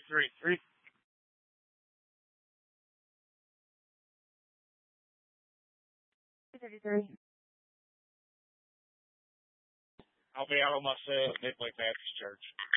233. I'll be out on my set at Midway Baptist Church.